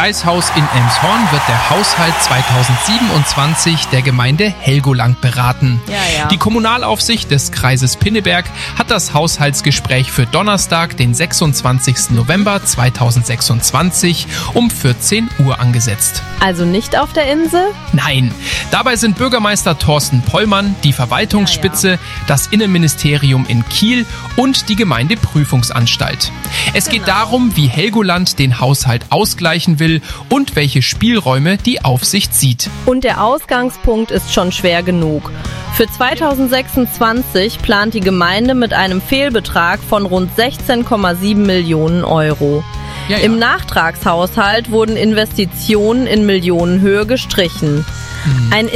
Kreishaus in Elmshorn wird der Haushalt 2027 der Gemeinde Helgoland beraten. Ja. Die Kommunalaufsicht des Kreises Pinneberg hat das Haushaltsgespräch für Donnerstag, den 26. November 2026 um 14 Uhr angesetzt. Also nicht auf der Insel? Nein, dabei sind Bürgermeister Thorsten Pollmann, die Verwaltungsspitze, das Innenministerium in Kiel und die Gemeindeprüfungsanstalt. Es geht darum, wie Helgoland den Haushalt ausgleichen will und welche Spielräume die Aufsicht sieht. Und der Ausgangspunkt ist schon schwer genug. Für 2026 plant die Gemeinde mit einem Fehlbetrag von rund 16,7 Millionen Euro. Ja. Im Nachtragshaushalt wurden Investitionen in Millionenhöhe gestrichen. Ein